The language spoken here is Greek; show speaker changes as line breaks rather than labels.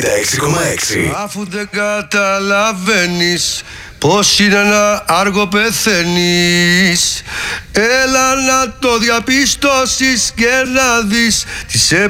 Αφού δεν καταλαβαίνεις πως είναι να άργο πεθαίνεις, έλα να το διαπιστώσεις και να δεις τι σε